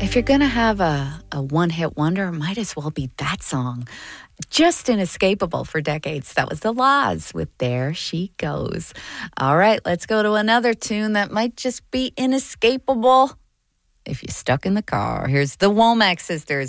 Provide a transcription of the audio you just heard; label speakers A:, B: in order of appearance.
A: if you're going to have a one-hit wonder, it might as well be that song. Just inescapable for decades. That was The Laws with There She Goes. All right, let's go to another tune that might just be inescapable if you're stuck in the car. Here's the Womack Sisters